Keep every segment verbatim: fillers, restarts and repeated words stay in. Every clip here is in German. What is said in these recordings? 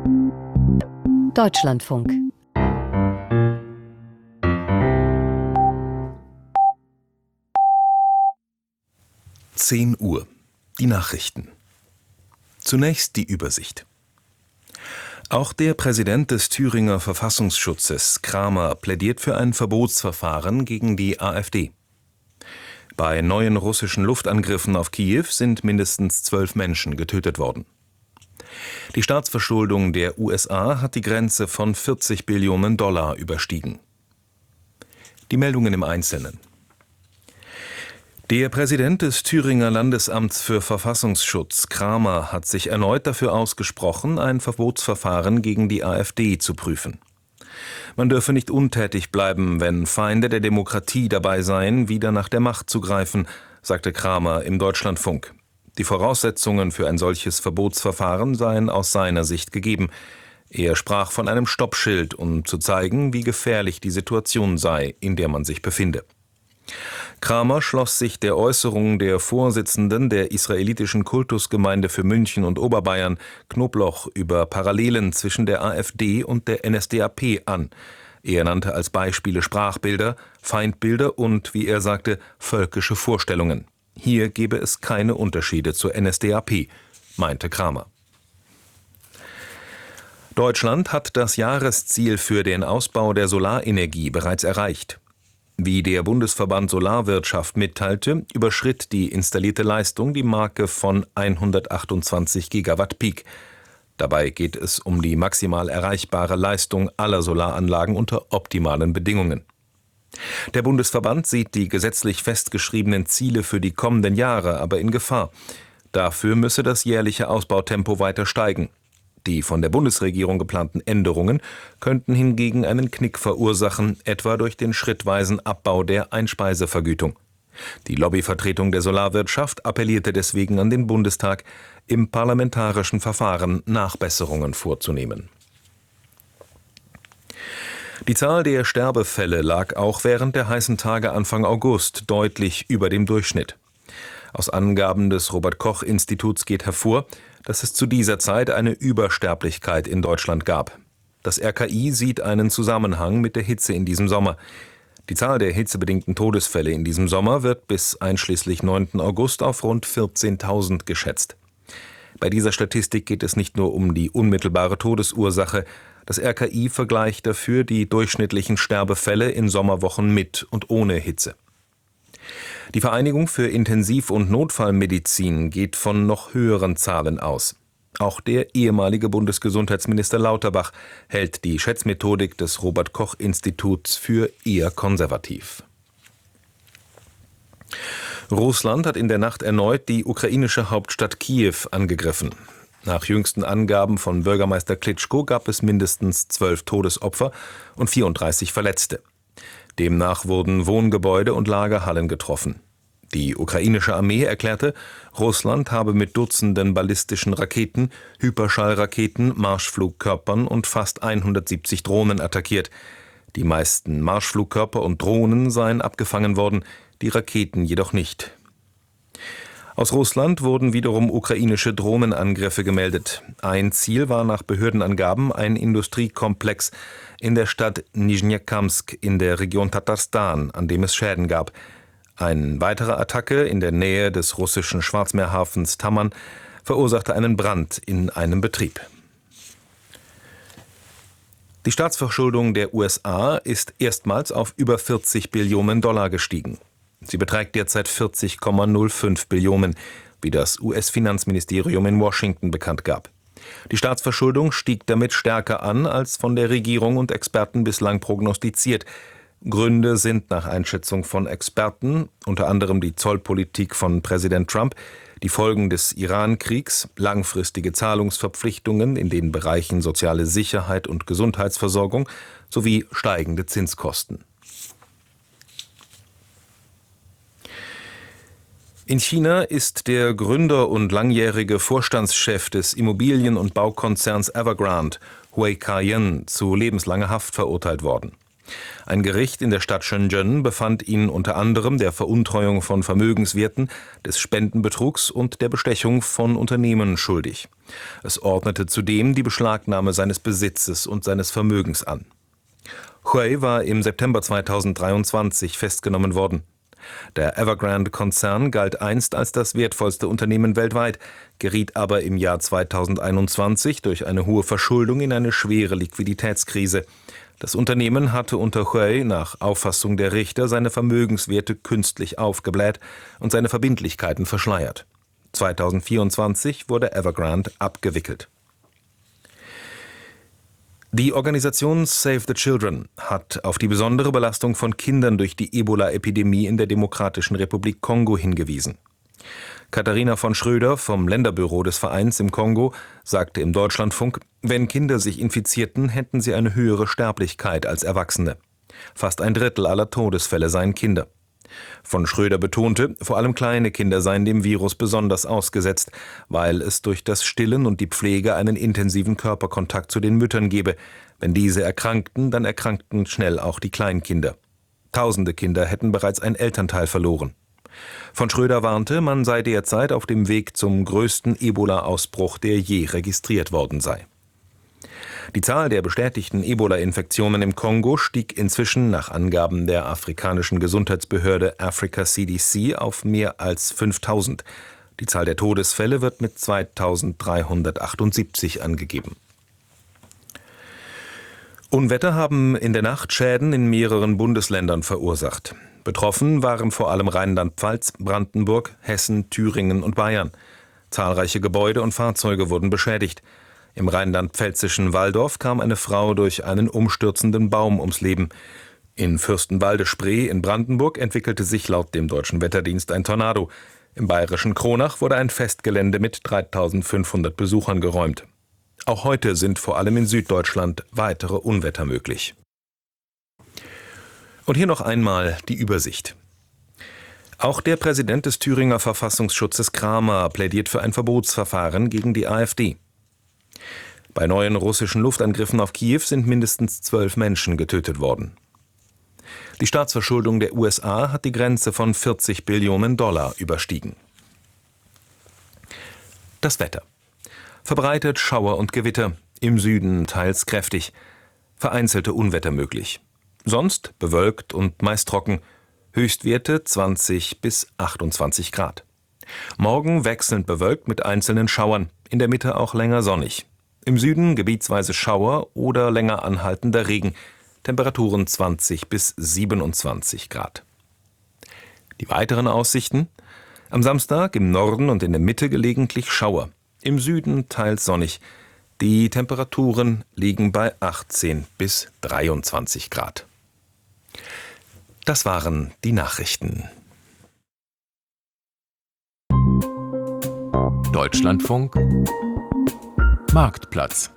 Deutschlandfunk. zehn Uhr. Die Nachrichten. Zunächst die Übersicht. Auch der Präsident des Thüringer Verfassungsschutzes, Kramer, plädiert für ein Verbotsverfahren gegen die AfD. Bei neuen russischen Luftangriffen auf Kiew sind mindestens zwölf Menschen getötet worden. Die Staatsverschuldung der U S A hat die Grenze von vierzig Billionen Dollar überstiegen. Die Meldungen im Einzelnen. Der Präsident des Thüringer Landesamts für Verfassungsschutz, Kramer, hat sich erneut dafür ausgesprochen, ein Verbotsverfahren gegen die AfD zu prüfen. Man dürfe nicht untätig bleiben, wenn Feinde der Demokratie dabei seien, wieder nach der Macht zu greifen, sagte Kramer im Deutschlandfunk. Die Voraussetzungen für ein solches Verbotsverfahren seien aus seiner Sicht gegeben. Er sprach von einem Stoppschild, um zu zeigen, wie gefährlich die Situation sei, in der man sich befinde. Kramer schloss sich der Äußerung der Vorsitzenden der israelitischen Kultusgemeinde für München und Oberbayern, Knobloch, über Parallelen zwischen der AfD und der N S D A P an. Er nannte als Beispiele Sprachbilder, Feindbilder und, wie er sagte, völkische Vorstellungen. Hier gebe es keine Unterschiede zur N S D A P, meinte Kramer. Deutschland hat das Jahresziel für den Ausbau der Solarenergie bereits erreicht. Wie der Bundesverband Solarwirtschaft mitteilte, überschritt die installierte Leistung die Marke von hundertachtundzwanzig Gigawatt Peak. Dabei geht es um die maximal erreichbare Leistung aller Solaranlagen unter optimalen Bedingungen. Der Bundesverband sieht die gesetzlich festgeschriebenen Ziele für die kommenden Jahre aber in Gefahr. Dafür müsse das jährliche Ausbautempo weiter steigen. Die von der Bundesregierung geplanten Änderungen könnten hingegen einen Knick verursachen, etwa durch den schrittweisen Abbau der Einspeisevergütung. Die Lobbyvertretung der Solarwirtschaft appellierte deswegen an den Bundestag, im parlamentarischen Verfahren Nachbesserungen vorzunehmen. Die Zahl der Sterbefälle lag auch während der heißen Tage Anfang August deutlich über dem Durchschnitt. Aus Angaben des Robert-Koch-Instituts geht hervor, dass es zu dieser Zeit eine Übersterblichkeit in Deutschland gab. Das R K I sieht einen Zusammenhang mit der Hitze in diesem Sommer. Die Zahl der hitzebedingten Todesfälle in diesem Sommer wird bis einschließlich neunten August auf rund vierzehntausend geschätzt. Bei dieser Statistik geht es nicht nur um die unmittelbare Todesursache. Das R K I vergleicht dafür die durchschnittlichen Sterbefälle in Sommerwochen mit und ohne Hitze. Die Vereinigung für Intensiv- und Notfallmedizin geht von noch höheren Zahlen aus. Auch der ehemalige Bundesgesundheitsminister Lauterbach hält die Schätzmethodik des Robert-Koch-Instituts für eher konservativ. Russland hat in der Nacht erneut die ukrainische Hauptstadt Kiew angegriffen. Nach jüngsten Angaben von Bürgermeister Klitschko gab es mindestens zwölf Todesopfer und vierunddreißig Verletzte. Demnach wurden Wohngebäude und Lagerhallen getroffen. Die ukrainische Armee erklärte, Russland habe mit Dutzenden ballistischen Raketen, Hyperschallraketen, Marschflugkörpern und fast hundertsiebzig Drohnen attackiert. Die meisten Marschflugkörper und Drohnen seien abgefangen worden, die Raketen jedoch nicht. Aus Russland wurden wiederum ukrainische Drohnenangriffe gemeldet. Ein Ziel war nach Behördenangaben ein Industriekomplex in der Stadt Nizhnekamsk in der Region Tatarstan, an dem es Schäden gab. Eine weitere Attacke in der Nähe des russischen Schwarzmeerhafens Taman verursachte einen Brand in einem Betrieb. Die Staatsverschuldung der U S A ist erstmals auf über vierzig Billionen Dollar gestiegen. Sie beträgt derzeit vierzig Komma null fünf Billionen, wie das U S-Finanzministerium in Washington bekannt gab. Die Staatsverschuldung stieg damit stärker an, als von der Regierung und Experten bislang prognostiziert. Gründe sind nach Einschätzung von Experten, unter anderem die Zollpolitik von Präsident Trump, die Folgen des Iran-Kriegs, langfristige Zahlungsverpflichtungen in den Bereichen soziale Sicherheit und Gesundheitsversorgung sowie steigende Zinskosten. In China ist der Gründer und langjährige Vorstandschef des Immobilien- und Baukonzerns Evergrande, Hui Ka-yen, zu lebenslanger Haft verurteilt worden. Ein Gericht in der Stadt Shenzhen befand ihn unter anderem der Veruntreuung von Vermögenswerten, des Spendenbetrugs und der Bestechung von Unternehmen schuldig. Es ordnete zudem die Beschlagnahme seines Besitzes und seines Vermögens an. Hui war im September zweitausenddreiundzwanzig festgenommen worden. Der Evergrande-Konzern galt einst als das wertvollste Unternehmen weltweit, geriet aber im Jahr zweitausendeinundzwanzig durch eine hohe Verschuldung in eine schwere Liquiditätskrise. Das Unternehmen hatte unter Hui nach Auffassung der Richter seine Vermögenswerte künstlich aufgebläht und seine Verbindlichkeiten verschleiert. zweitausendvierundzwanzig wurde Evergrande abgewickelt. Die Organisation Save the Children hat auf die besondere Belastung von Kindern durch die Ebola-Epidemie in der Demokratischen Republik Kongo hingewiesen. Katharina von Schröder vom Länderbüro des Vereins im Kongo sagte im Deutschlandfunk, wenn Kinder sich infizierten, hätten sie eine höhere Sterblichkeit als Erwachsene. Fast ein Drittel aller Todesfälle seien Kinder. Von Schröder betonte, vor allem kleine Kinder seien dem Virus besonders ausgesetzt, weil es durch das Stillen und die Pflege einen intensiven Körperkontakt zu den Müttern gebe. Wenn diese erkrankten, dann erkrankten schnell auch die Kleinkinder. Tausende Kinder hätten bereits ein Elternteil verloren. Von Schröder warnte, man sei derzeit auf dem Weg zum größten Ebola-Ausbruch, der je registriert worden sei. Die Zahl der bestätigten Ebola-Infektionen im Kongo stieg inzwischen nach Angaben der afrikanischen Gesundheitsbehörde Africa C D C auf mehr als fünftausend. Die Zahl der Todesfälle wird mit zweitausenddreihundertachtundsiebzig angegeben. Unwetter haben in der Nacht Schäden in mehreren Bundesländern verursacht. Betroffen waren vor allem Rheinland-Pfalz, Brandenburg, Hessen, Thüringen und Bayern. Zahlreiche Gebäude und Fahrzeuge wurden beschädigt. Im rheinland-pfälzischen Walldorf kam eine Frau durch einen umstürzenden Baum ums Leben. In Fürstenwalde-Spree in Brandenburg entwickelte sich laut dem Deutschen Wetterdienst ein Tornado. Im bayerischen Kronach wurde ein Festgelände mit dreitausendfünfhundert Besuchern geräumt. Auch heute sind vor allem in Süddeutschland weitere Unwetter möglich. Und hier noch einmal die Übersicht. Auch der Präsident des Thüringer Verfassungsschutzes Kramer plädiert für ein Verbotsverfahren gegen die AfD. Bei neuen russischen Luftangriffen auf Kiew sind mindestens zwölf Menschen getötet worden. Die Staatsverschuldung der U S A hat die Grenze von vierzig Billionen Dollar überstiegen. Das Wetter. Verbreitet Schauer und Gewitter, im Süden teils kräftig, vereinzelte Unwetter möglich. Sonst bewölkt und meist trocken, Höchstwerte zwanzig bis achtundzwanzig Grad. Morgen wechselnd bewölkt mit einzelnen Schauern, in der Mitte auch länger sonnig. Im Süden gebietsweise Schauer oder länger anhaltender Regen, Temperaturen zwanzig bis siebenundzwanzig Grad. Die weiteren Aussichten? Am Samstag im Norden und in der Mitte gelegentlich Schauer, im Süden teils sonnig. Die Temperaturen liegen bei achtzehn bis dreiundzwanzig Grad. Das waren die Nachrichten. Deutschlandfunk Marktplatz.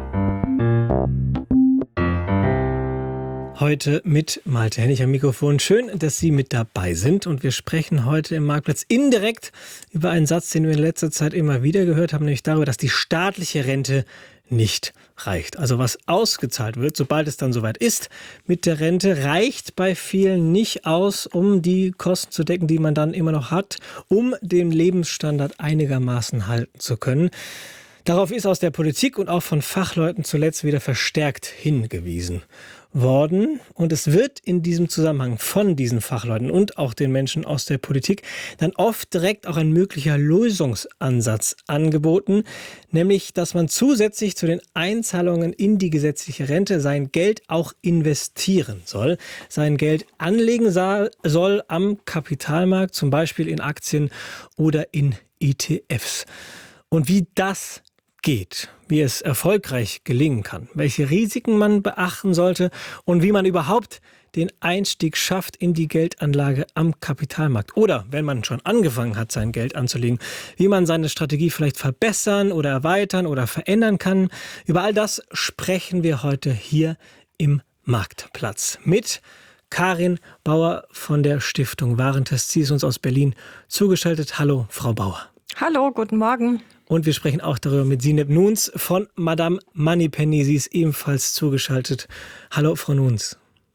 Heute mit Malte Hennig am Mikrofon. Schön, dass Sie mit dabei sind. Und wir sprechen heute im Marktplatz indirekt über einen Satz, den wir in letzter Zeit immer wieder gehört haben, nämlich darüber, dass die staatliche Rente nicht reicht. Also was ausgezahlt wird, sobald es dann soweit ist mit der Rente, reicht bei vielen nicht aus, um die Kosten zu decken, die man dann immer noch hat, um den Lebensstandard einigermaßen halten zu können. Darauf ist aus der Politik und auch von Fachleuten zuletzt wieder verstärkt hingewiesen worden. Und es wird in diesem Zusammenhang von diesen Fachleuten und auch den Menschen aus der Politik dann oft direkt auch ein möglicher Lösungsansatz angeboten, nämlich, dass man zusätzlich zu den Einzahlungen in die gesetzliche Rente sein Geld auch investieren soll, sein Geld anlegen soll am Kapitalmarkt, zum Beispiel in Aktien oder in E T Fs. Und wie das geht, wie es erfolgreich gelingen kann, welche Risiken man beachten sollte und wie man überhaupt den Einstieg schafft in die Geldanlage am Kapitalmarkt. Oder, wenn man schon angefangen hat, sein Geld anzulegen, wie man seine Strategie vielleicht verbessern oder erweitern oder verändern kann. Über all das sprechen wir heute hier im Marktplatz mit Karin Bauer von der Stiftung Warentest. Sie ist uns aus Berlin zugeschaltet. Hallo, Frau Bauer. Hallo, guten Morgen. Und wir sprechen auch darüber mit Sineb Nuns von Madame Moneypenny. Sie ist ebenfalls zugeschaltet. Hallo, Frau Nuns.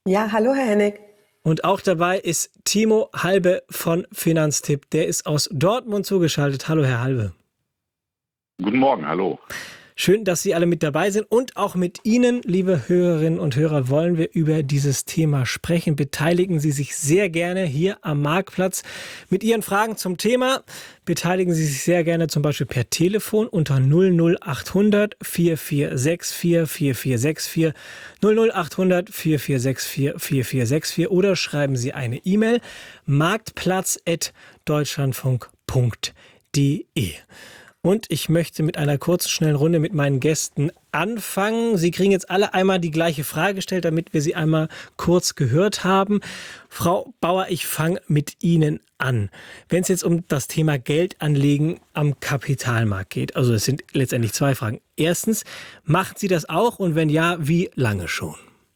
Ja, hallo Herr Hennig. Und auch dabei ist Timo Halbe von Finanztipp. Der ist aus Dortmund zugeschaltet. Hallo Herr Halbe. Guten Morgen, hallo. Schön, dass Sie alle mit dabei sind und auch mit Ihnen, liebe Hörerinnen und Hörer, wollen wir über dieses Thema sprechen. Beteiligen Sie sich sehr gerne hier am Marktplatz mit Ihren Fragen zum Thema. Beteiligen Sie sich sehr gerne zum Beispiel per Telefon unter null null acht hundert vier vier sechs vier vier vier sechs vier null null acht hundert vier vier sechs vier vier vier sechs vier oder schreiben Sie eine E-Mail marktplatz at deutschlandfunk punkt de. Und ich möchte mit einer kurzen, schnellen Runde mit meinen Gästen anfangen. Sie kriegen jetzt alle einmal die gleiche Frage gestellt, damit wir sie einmal kurz gehört haben. Frau Bauer, ich fange mit Ihnen an. Wenn es jetzt um das Thema Geldanlegen am Kapitalmarkt geht, also es sind letztendlich zwei Fragen. Erstens, machen Sie das auch und wenn ja, wie lange schon?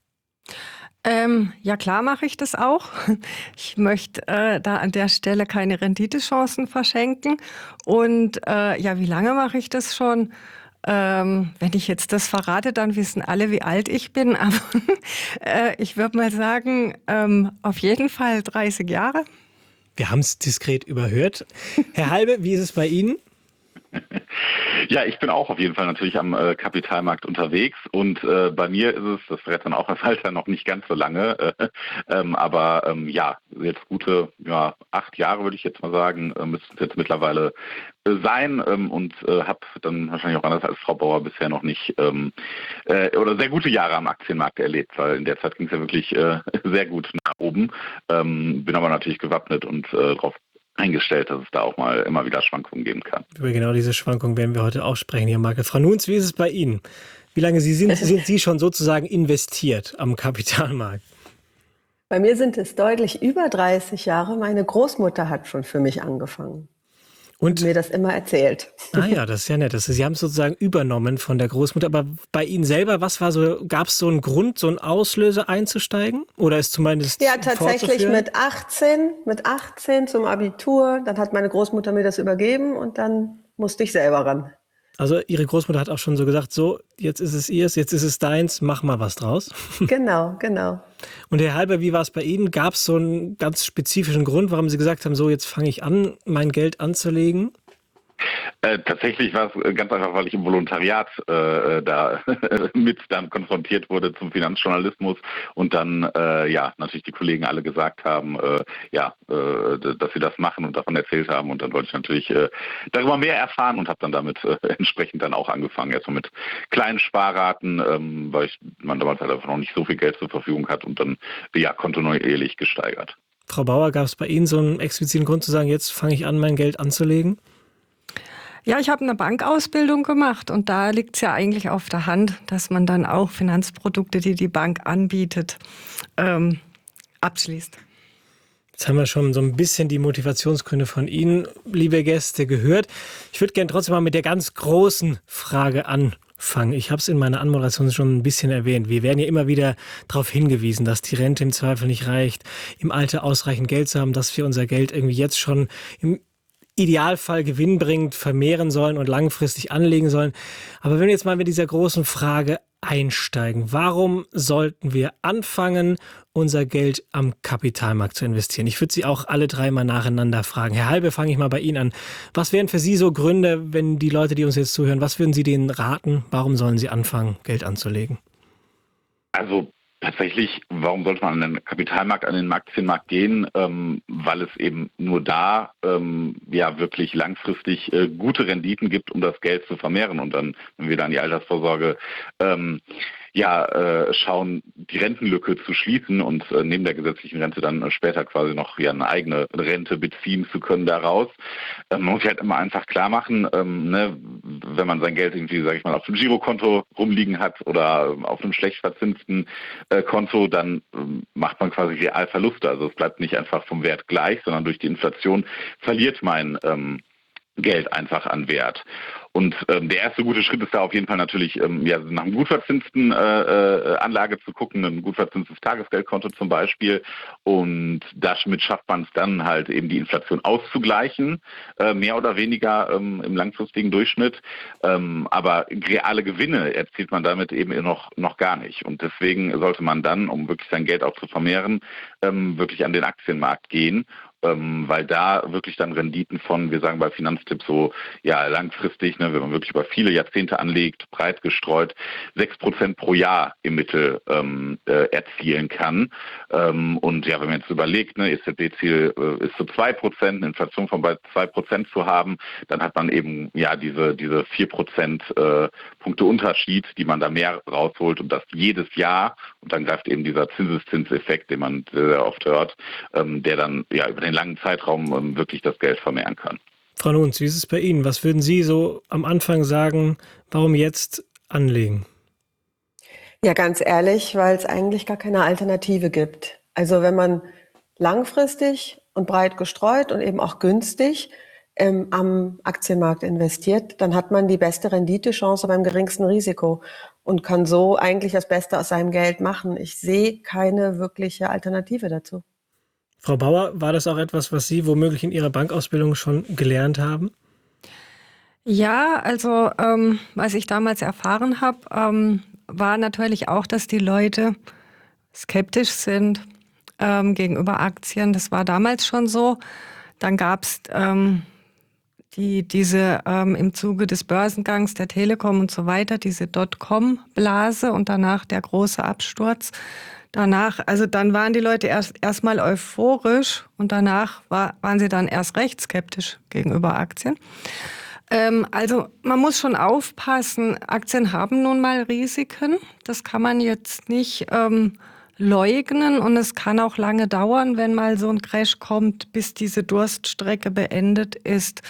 Ähm, ja klar mache ich das auch. Ich möchte äh, da an der Stelle keine Renditechancen verschenken. Und äh, ja, wie lange mache ich das schon? Ähm, wenn ich jetzt das verrate, dann wissen alle, wie alt ich bin. Aber äh, ich würde mal sagen, ähm, auf jeden Fall dreißig Jahre. Wir haben es diskret überhört. Herr Halbe, wie ist es bei Ihnen? Ja, ich bin auch auf jeden Fall natürlich am äh, Kapitalmarkt unterwegs und äh, bei mir ist es, das verrät dann auch das Alter, noch nicht ganz so lange, äh, ähm, aber ähm, ja, jetzt gute ja, acht Jahre würde ich jetzt mal sagen, äh, müssten es jetzt mittlerweile äh, sein ähm, und äh, habe dann wahrscheinlich auch anders als Frau Bauer bisher noch nicht ähm, äh, oder sehr gute Jahre am Aktienmarkt erlebt, weil in der Zeit ging es ja wirklich äh, sehr gut nach oben, ähm, bin aber natürlich gewappnet und äh, darauf eingestellt, dass es da auch mal immer wieder Schwankungen geben kann. Über genau diese Schwankungen werden wir heute auch sprechen hier, Marke. Frau Nuns, wie ist es bei Ihnen? Wie lange Sie sind, sind Sie schon sozusagen investiert am Kapitalmarkt? Bei mir sind es deutlich über dreißig Jahre. Meine Großmutter hat schon für mich angefangen und, und mir das immer erzählt. Ah ja, das ist ja nett. Das ist, Sie haben es sozusagen übernommen von der Großmutter. Aber bei Ihnen selber, was war so, gab es so einen Grund, so einen Auslöser einzusteigen? Oder ist zumindest Ja, tatsächlich mit achtzehn, mit achtzehn zum Abitur. Dann hat meine Großmutter mir das übergeben und dann musste ich selber ran. Also Ihre Großmutter hat auch schon so gesagt, so, jetzt ist es ihrs, jetzt ist es deins, mach mal was draus. Genau, genau. Und Herr Halber, wie war es bei Ihnen? Gab es so einen ganz spezifischen Grund, warum Sie gesagt haben, so, jetzt fange ich an, mein Geld anzulegen? Äh, tatsächlich war es ganz einfach, weil ich im Volontariat äh, da mit dann konfrontiert wurde zum Finanzjournalismus und dann äh, ja natürlich die Kollegen alle gesagt haben, äh, ja, äh, dass sie das machen und davon erzählt haben und dann wollte ich natürlich äh, darüber mehr erfahren und habe dann damit äh, entsprechend dann auch angefangen, erstmal mit kleinen Sparraten, ähm, weil ich man damals halt einfach noch nicht so viel Geld zur Verfügung hat und dann ja kontinuierlich gesteigert. Frau Bauer, gab es bei Ihnen so einen expliziten Grund zu sagen, jetzt fange ich an, mein Geld anzulegen? Ja, ich habe eine Bankausbildung gemacht und da liegt es ja eigentlich auf der Hand, dass man dann auch Finanzprodukte, die die Bank anbietet, ähm, abschließt. Jetzt haben wir schon so ein bisschen die Motivationsgründe von Ihnen, liebe Gäste, gehört. Ich würde gerne trotzdem mal mit der ganz großen Frage anfangen. Ich habe es in meiner Anmoderation schon ein bisschen erwähnt. Wir werden ja immer wieder darauf hingewiesen, dass die Rente im Zweifel nicht reicht, im Alter ausreichend Geld zu haben, dass wir unser Geld irgendwie jetzt schon im Idealfall gewinnbringend vermehren sollen und langfristig anlegen sollen. Aber wenn wir jetzt mal mit dieser großen Frage einsteigen, warum sollten wir anfangen, unser Geld am Kapitalmarkt zu investieren? Ich würde Sie auch alle drei mal nacheinander fragen. Herr Halbe, fange ich mal bei Ihnen an. Was wären für Sie so Gründe, wenn die Leute, die uns jetzt zuhören, was würden Sie denen raten? Warum sollen sie anfangen, Geld anzulegen? Also tatsächlich, warum sollte man an den Kapitalmarkt, an den Aktienmarkt gehen? Ähm, weil es eben nur da ähm, ja wirklich langfristig äh, gute Renditen gibt, um das Geld zu vermehren und dann, wenn wir dann die Altersvorsorge ähm, ja äh, schauen, die Rentenlücke zu schließen und äh, neben der gesetzlichen Rente dann äh, später quasi noch ja eine eigene Rente beziehen zu können daraus. Ähm, man muss sich halt immer einfach klar machen, ähm, ne, wenn man sein Geld irgendwie, sage ich mal, auf dem Girokonto rumliegen hat oder auf einem schlecht verzinsten äh, Konto, dann ähm, macht man quasi real Verluste. Also es bleibt nicht einfach vom Wert gleich, sondern durch die Inflation verliert mein ähm, Geld einfach an Wert. Und ähm, der erste gute Schritt ist da auf jeden Fall natürlich, ähm, ja, nach einem gut verzinsten äh, äh, Anlage zu gucken, ein gut verzinstes Tagesgeldkonto zum Beispiel. Und damit schafft man es dann halt eben die Inflation auszugleichen, äh, mehr oder weniger ähm, im langfristigen Durchschnitt. Ähm, aber reale Gewinne erzielt man damit eben noch, noch gar nicht. Und deswegen sollte man dann, um wirklich sein Geld auch zu vermehren, ähm, wirklich an den Aktienmarkt gehen. Ähm, weil da wirklich dann Renditen von, wir sagen bei Finanztipps so, ja, langfristig, ne, wenn man wirklich über viele Jahrzehnte anlegt, breit gestreut, sechs Prozent pro Jahr im Mittel ähm, äh, erzielen kann. Ähm, und ja, wenn man jetzt überlegt, ne, E Z B-Ziel äh, ist so zwei Prozent, eine Inflation von bei zwei Prozent zu haben, dann hat man eben ja diese diese vier Prozent äh, Punkte Unterschied, die man da mehr rausholt und das jedes Jahr. Und dann greift eben dieser Zinseszinseffekt, den man sehr oft hört, ähm, der dann ja über den langen Zeitraum ähm, wirklich das Geld vermehren kann. Frau Nunz, wie ist es bei Ihnen? Was würden Sie so am Anfang sagen, warum jetzt anlegen? Ja, ganz ehrlich, weil es eigentlich gar keine Alternative gibt. Also wenn man langfristig und breit gestreut und eben auch günstig ähm, am Aktienmarkt investiert, dann hat man die beste Renditechance beim geringsten Risiko und kann so eigentlich das Beste aus seinem Geld machen. Ich sehe keine wirkliche Alternative dazu. Frau Bauer, war das auch etwas, was Sie womöglich in Ihrer Bankausbildung schon gelernt haben? Ja, also ähm, was ich damals erfahren habe, ähm, war natürlich auch, dass die Leute skeptisch sind ähm, gegenüber Aktien. Das war damals schon so. Dann gab es ähm, die, diese ähm, im Zuge des Börsengangs der Telekom und so weiter, diese Dotcom-Blase und danach der große Absturz. Danach, also dann waren die Leute erst erstmal euphorisch und danach war, waren sie dann erst recht skeptisch gegenüber Aktien. Ähm, also man muss schon aufpassen, Aktien haben nun mal Risiken, das kann man jetzt nicht ähm, leugnen und es kann auch lange dauern, wenn mal so ein Crash kommt, bis diese Durststrecke beendet ist.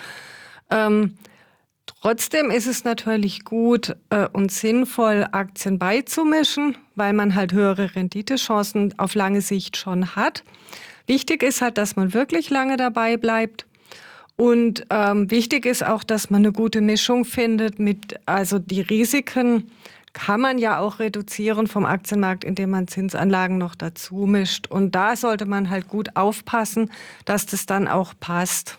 Ähm, Trotzdem ist es natürlich gut äh, und sinnvoll, Aktien beizumischen, weil man halt höhere Renditechancen auf lange Sicht schon hat. Wichtig ist halt, dass man wirklich lange dabei bleibt. Und ähm, wichtig ist auch, dass man eine gute Mischung findet mit, also die Risiken kann man ja auch reduzieren vom Aktienmarkt, indem man Zinsanlagen noch dazu mischt. Und da sollte man halt gut aufpassen, dass das dann auch passt.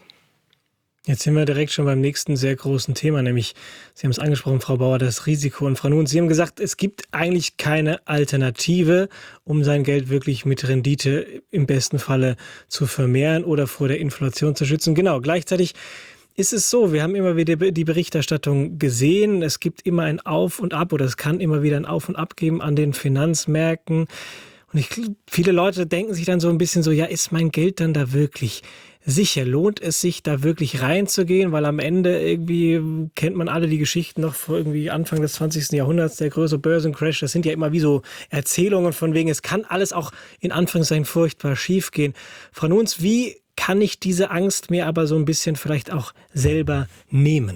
Jetzt sind wir direkt schon beim nächsten sehr großen Thema, nämlich, Sie haben es angesprochen, Frau Bauer, das Risiko. Und Frau Nunz, Sie haben gesagt, es gibt eigentlich keine Alternative, um sein Geld wirklich mit Rendite im besten Falle zu vermehren oder vor der Inflation zu schützen. Genau, gleichzeitig ist es so, wir haben immer wieder die Berichterstattung gesehen, es gibt immer ein Auf und Ab oder es kann immer wieder ein Auf und Ab geben an den Finanzmärkten. Und ich, viele Leute denken sich dann so ein bisschen so, ja, ist mein Geld dann da wirklich sicher? Lohnt es sich, da wirklich reinzugehen? Weil am Ende irgendwie kennt man alle die Geschichten noch vor irgendwie Anfang des zwanzigsten Jahrhunderts, der größere Börsencrash. Das sind ja immer wie so Erzählungen von wegen, es kann alles auch in Anführungszeichen furchtbar schief gehen. Frau Nunz, wie kann ich diese Angst mir aber so ein bisschen vielleicht auch selber nehmen?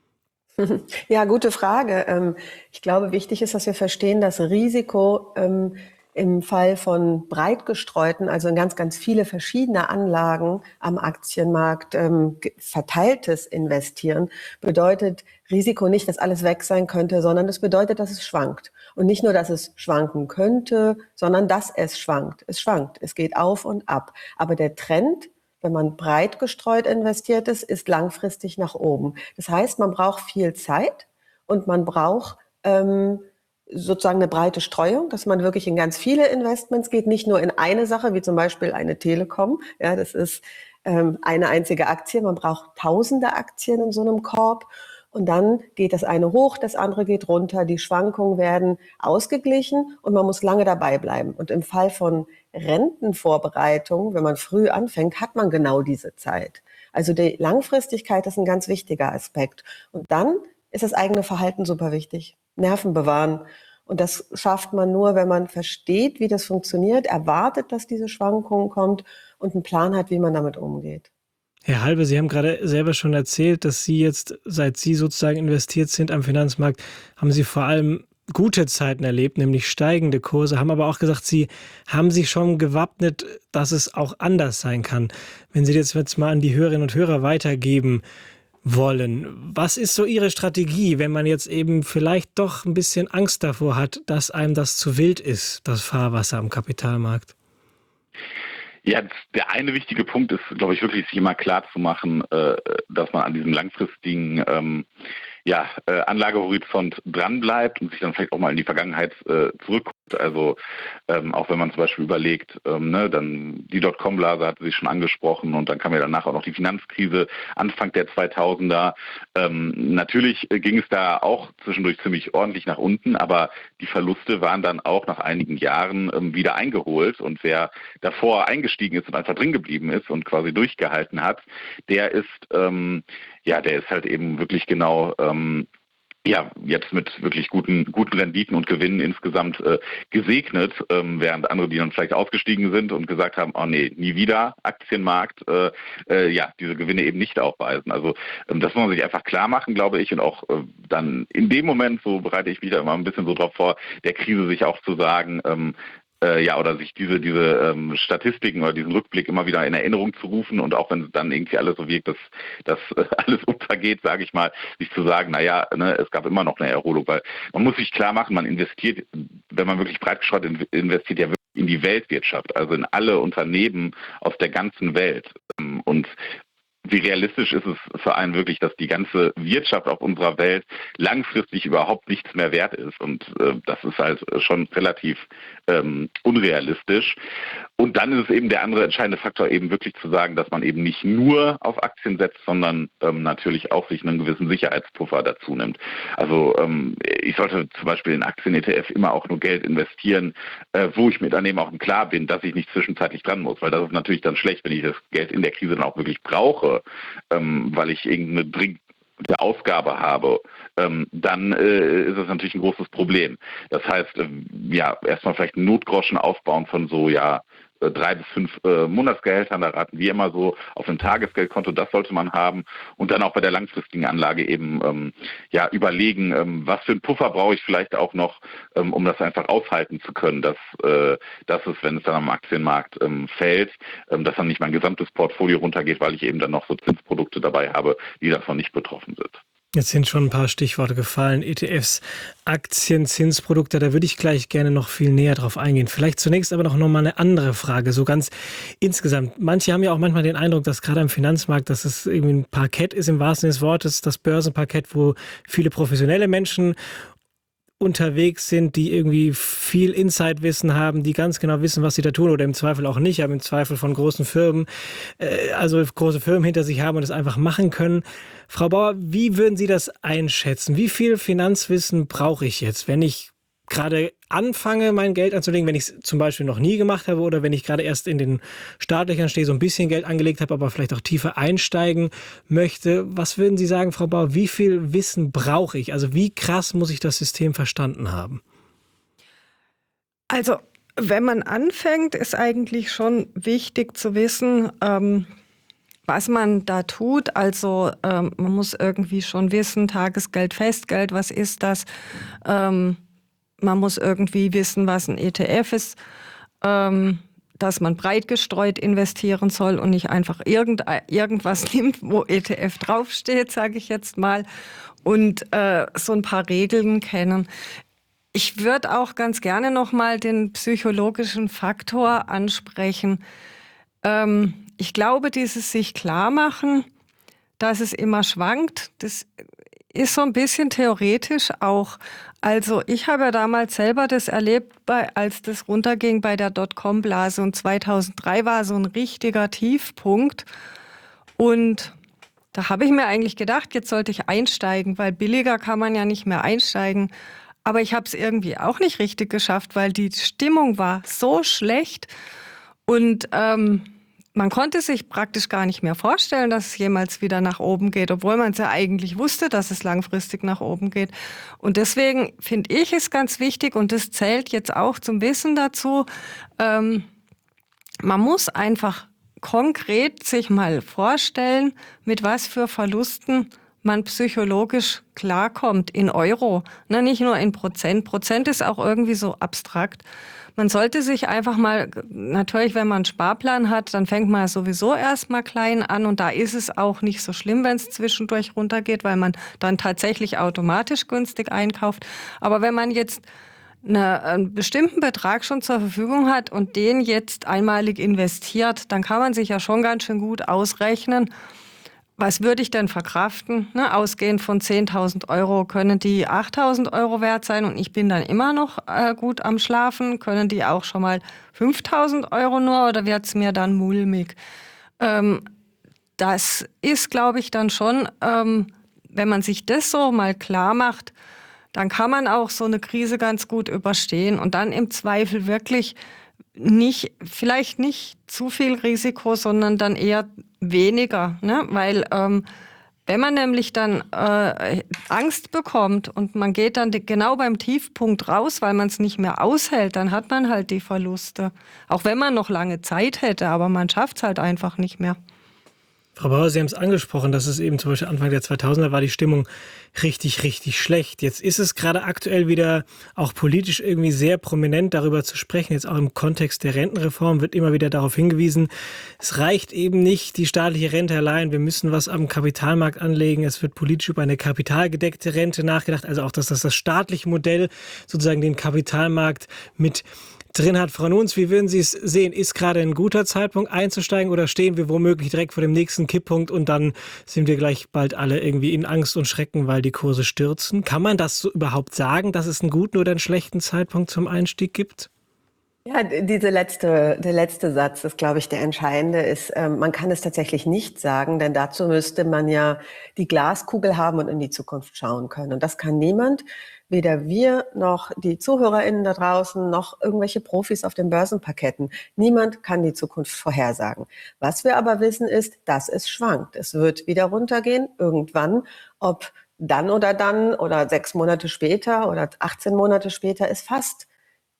Ja, gute Frage. Ich glaube, wichtig ist, dass wir verstehen, dass Risiko im Fall von breit gestreuten, also in ganz, ganz viele verschiedene Anlagen am Aktienmarkt ähm, verteiltes Investieren, bedeutet Risiko nicht, dass alles weg sein könnte, sondern es bedeutet, dass es schwankt. Und nicht nur, dass es schwanken könnte, sondern dass es schwankt. Es schwankt, es geht auf und ab. Aber der Trend, wenn man breit gestreut investiert ist, ist langfristig nach oben. Das heißt, man braucht viel Zeit und man braucht ähm, sozusagen eine breite Streuung, dass man wirklich in ganz viele Investments geht, nicht nur in eine Sache, wie zum Beispiel eine Telekom. Ja, das ist ähm, eine einzige Aktie. Man braucht tausende Aktien in so einem Korb. Und dann geht das eine hoch, das andere geht runter. Die Schwankungen werden ausgeglichen und man muss lange dabei bleiben. Und im Fall von Rentenvorbereitung, wenn man früh anfängt, hat man genau diese Zeit. Also die Langfristigkeit ist ein ganz wichtiger Aspekt. Und dann ist das eigene Verhalten super wichtig. Nerven bewahren. Und das schafft man nur, wenn man versteht, wie das funktioniert, erwartet, dass diese Schwankungen kommt und einen Plan hat, wie man damit umgeht. Herr Halbe, Sie haben gerade selber schon erzählt, dass Sie jetzt, seit Sie sozusagen investiert sind am Finanzmarkt, haben Sie vor allem gute Zeiten erlebt, nämlich steigende Kurse, haben aber auch gesagt, Sie haben sich schon gewappnet, dass es auch anders sein kann. Wenn Sie das jetzt mal an die Hörerinnen und Hörer weitergeben, wollen. Was ist so Ihre Strategie, wenn man jetzt eben vielleicht doch ein bisschen Angst davor hat, dass einem das zu wild ist, das Fahrwasser am Kapitalmarkt? Ja, der eine wichtige Punkt ist, glaube ich, wirklich sich immer klar zu machen, äh, dass man an diesem langfristigen ähm, ja, äh, Anlagehorizont dranbleibt und sich dann vielleicht auch mal in die Vergangenheit äh, zurückguckt. Also ähm, auch wenn man zum Beispiel überlegt, ähm, ne, dann die Dotcom-Blase hatte sich schon angesprochen und dann kam ja danach auch noch die Finanzkrise Anfang der zweitausender. Ähm, natürlich ging es da auch zwischendurch ziemlich ordentlich nach unten, aber die Verluste waren dann auch nach einigen Jahren ähm, wieder eingeholt und wer davor eingestiegen ist und einfach drin geblieben ist und quasi durchgehalten hat, der ist ähm, ja, der ist halt eben wirklich genau ähm, ja, jetzt mit wirklich guten guten Renditen und Gewinnen insgesamt äh, gesegnet, ähm, während andere, die dann vielleicht ausgestiegen sind und gesagt haben, oh nee, nie wieder Aktienmarkt, äh, äh, ja, diese Gewinne eben nicht aufweisen. Also ähm, das muss man sich einfach klar machen, glaube ich, und auch äh, dann in dem Moment, so bereite ich mich da immer ein bisschen so drauf vor, der Krise sich auch zu sagen, ähm, Äh, ja, oder sich diese diese ähm, Statistiken oder diesen Rückblick immer wieder in Erinnerung zu rufen und auch wenn dann irgendwie alles so wirkt, dass, dass äh, alles untergeht, sage ich mal, sich zu sagen, naja, ne, es gab immer noch eine Erholung, weil man muss sich klar machen, man investiert, wenn man wirklich breit gestreut investiert, ja wirklich in die Weltwirtschaft, also in alle Unternehmen aus der ganzen Welt. Ähm, und wie realistisch ist es für einen wirklich, dass die ganze Wirtschaft auf unserer Welt langfristig überhaupt nichts mehr wert ist? Und äh, das ist halt schon relativ ähm, unrealistisch. Und dann ist es eben der andere entscheidende Faktor, eben wirklich zu sagen, dass man eben nicht nur auf Aktien setzt, sondern ähm, natürlich auch sich einen gewissen Sicherheitspuffer dazu nimmt. Also ähm, ich sollte zum Beispiel in Aktien-E T F immer auch nur Geld investieren, äh, wo ich mir dann eben auch klar bin, dass ich nicht zwischenzeitlich dran muss. Weil das ist natürlich dann schlecht, wenn ich das Geld in der Krise dann auch wirklich brauche, ähm, weil ich irgendeine dringende Ausgabe habe, ähm, dann äh, ist das natürlich ein großes Problem. Das heißt, äh, ja, erstmal vielleicht einen Notgroschen aufbauen von so, ja, drei bis fünf äh, Monatsgehältern, da raten wir immer so auf einem Tagesgeldkonto, das sollte man haben und dann auch bei der langfristigen Anlage eben ähm, ja überlegen, ähm, was für einen Puffer brauche ich vielleicht auch noch, ähm, um das einfach aushalten zu können, dass, äh, dass es, wenn es dann am Aktienmarkt ähm, fällt, ähm, dass dann nicht mein gesamtes Portfolio runtergeht, weil ich eben dann noch so Zinsprodukte dabei habe, die davon nicht betroffen sind. Jetzt sind schon ein paar Stichworte gefallen. E T Fs, Aktien, Zinsprodukte, da würde ich gleich gerne noch viel näher drauf eingehen. Vielleicht zunächst aber noch mal eine andere Frage, so ganz insgesamt. Manche haben ja auch manchmal den Eindruck, dass gerade am Finanzmarkt, dass es irgendwie ein Parkett ist im wahrsten Sinne des Wortes, das Börsenparkett, wo viele professionelle Menschen unterwegs sind, die irgendwie viel Insight-Wissen haben, die ganz genau wissen, was sie da tun oder im Zweifel auch nicht, aber im Zweifel von großen Firmen, äh, also große Firmen hinter sich haben und das einfach machen können. Frau Bauer, wie würden Sie das einschätzen? Wie viel Finanzwissen brauche ich jetzt, wenn ich gerade anfange, mein Geld anzulegen, wenn ich es zum Beispiel noch nie gemacht habe oder wenn ich gerade erst in den Startlöchern stehe, so ein bisschen Geld angelegt habe, aber vielleicht auch tiefer einsteigen möchte. Was würden Sie sagen, Frau Bauer, wie viel Wissen brauche ich? Also wie krass muss ich das System verstanden haben? Also wenn man anfängt, ist eigentlich schon wichtig zu wissen, ähm, was man da tut. Also ähm, man muss irgendwie schon wissen, Tagesgeld, Festgeld, was ist das? Ähm, Man muss irgendwie wissen, was ein E T F ist, ähm, dass man breit gestreut investieren soll und nicht einfach irgend, irgendwas nimmt, wo E T F draufsteht, sage ich jetzt mal, und äh, so ein paar Regeln kennen. Ich würde auch ganz gerne noch mal den psychologischen Faktor ansprechen. Ähm, ich glaube, dieses sich klar machen, dass es immer schwankt, das ist so ein bisschen theoretisch auch. Also ich habe ja damals selber das erlebt, bei, als das runterging bei der Dotcom-Blase und zweitausenddrei war so ein richtiger Tiefpunkt. Und da habe ich mir eigentlich gedacht, jetzt sollte ich einsteigen, weil billiger kann man ja nicht mehr einsteigen. Aber ich habe es irgendwie auch nicht richtig geschafft, weil die Stimmung war so schlecht und ähm, man konnte sich praktisch gar nicht mehr vorstellen, dass es jemals wieder nach oben geht, obwohl man es ja eigentlich wusste, dass es langfristig nach oben geht. Und deswegen finde ich es ganz wichtig, und das zählt jetzt auch zum Wissen dazu, ähm, man muss einfach konkret sich mal vorstellen, mit was für Verlusten man psychologisch klarkommt in Euro, ne, nicht nur in Prozent. Prozent ist auch irgendwie so abstrakt. Man sollte sich einfach mal, natürlich, wenn man einen Sparplan hat, dann fängt man sowieso erstmal klein an und da ist es auch nicht so schlimm, wenn es zwischendurch runtergeht, weil man dann tatsächlich automatisch günstig einkauft. Aber wenn man jetzt eine, einen bestimmten Betrag schon zur Verfügung hat und den jetzt einmalig investiert, dann kann man sich ja schon ganz schön gut ausrechnen, was würde ich denn verkraften? Ne, ausgehend von zehntausend Euro können die achttausend Euro wert sein und ich bin dann immer noch äh, gut am Schlafen. Können die auch schon mal fünftausend Euro nur oder wird es mir dann mulmig? Ähm, das ist, glaube ich, dann schon, ähm, wenn man sich das so mal klar macht, dann kann man auch so eine Krise ganz gut überstehen und dann im Zweifel wirklich nicht, vielleicht nicht zu viel Risiko, sondern dann eher weniger, ne? Weil ähm, wenn man nämlich dann äh, Angst bekommt und man geht dann die, genau beim Tiefpunkt raus, weil man es nicht mehr aushält, dann hat man halt die Verluste. Auch wenn man noch lange Zeit hätte, aber man schafft es halt einfach nicht mehr. Frau Bauer, Sie haben es angesprochen, dass es eben zum Beispiel Anfang der zweitausender war die Stimmung richtig, richtig schlecht. Jetzt ist es gerade aktuell wieder auch politisch irgendwie sehr prominent, darüber zu sprechen. Jetzt auch im Kontext der Rentenreform wird immer wieder darauf hingewiesen, es reicht eben nicht die staatliche Rente allein. Wir müssen was am Kapitalmarkt anlegen. Es wird politisch über eine kapitalgedeckte Rente nachgedacht. Also auch, dass das, das staatliche Modell sozusagen den Kapitalmarkt mit drin hat. Frau Nuns, wie würden Sie es sehen? Ist gerade ein guter Zeitpunkt einzusteigen oder stehen wir womöglich direkt vor dem nächsten Kipppunkt und dann sind wir gleich bald alle irgendwie in Angst und Schrecken, weil die Kurse stürzen? Kann man das so überhaupt sagen, dass es einen guten oder einen schlechten Zeitpunkt zum Einstieg gibt? Ja, diese letzte, der letzte Satz ist, glaube ich, der entscheidende ist, ähm, man kann es tatsächlich nicht sagen, denn dazu müsste man ja die Glaskugel haben und in die Zukunft schauen können. Und das kann niemand, weder wir noch die ZuhörerInnen da draußen, noch irgendwelche Profis auf den Börsenparketten. Niemand kann die Zukunft vorhersagen. Was wir aber wissen ist, dass es schwankt. Es wird wieder runtergehen, irgendwann, ob dann oder dann oder sechs Monate später oder achtzehn Monate später, ist fast